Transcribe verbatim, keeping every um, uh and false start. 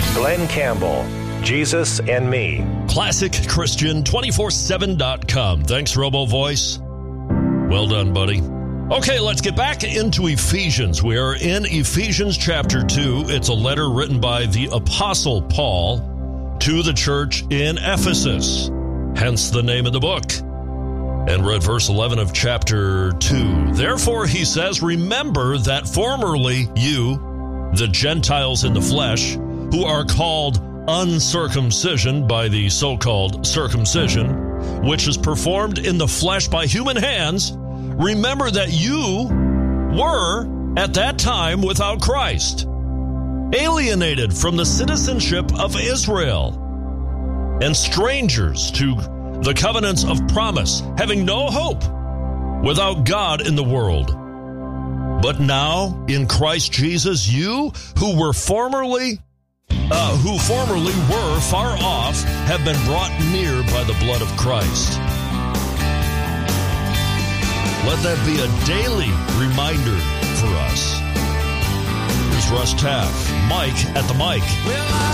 Glenn Campbell, Jesus and Me. Classic Christian two four seven dot com. Thanks, Robo Voice. Well done, buddy. Okay, let's get back into Ephesians. We are in Ephesians chapter two. It's a letter written by the Apostle Paul to the church in Ephesus, hence the name of the book. And read verse eleven of chapter two. Therefore, he says, remember that formerly you, the Gentiles in the flesh, who are called uncircumcision by the so-called circumcision, which is performed in the flesh by human hands, remember that you were at that time without Christ, alienated from the citizenship of Israel, and strangers to the covenants of promise, having no hope, without God in the world. But now, in Christ Jesus, you who were formerly, uh, who formerly were far off, have been brought near by the blood of Christ. Let that be a daily reminder for us. Here's Russ Taff, Mike at the mic.